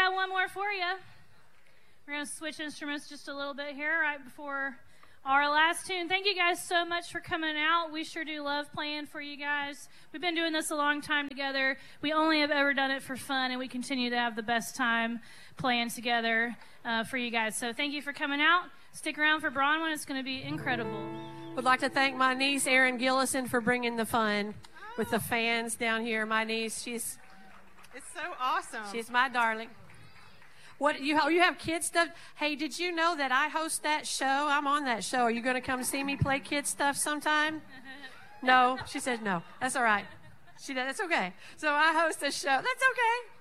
got one more for you. We're going to switch instruments just a little bit here right before our last tune. Thank you guys so much for coming out. We sure do love playing for you guys. We've been doing this a long time together. We only have ever done it for fun, and we continue to have the best time playing together for you guys. So thank you for coming out. Stick around for Bronwyn. It's going to be incredible. Would like to thank my niece, Erin Gillison, for bringing the fun with the fans down here. My niece, it's so awesome. She's my darling. What you have kids stuff? Hey, did you know that I host that show? I'm on that show. Are you going to come see me play kids stuff sometime? No, she said no. That's all right. That's okay. So I host a show. That's okay.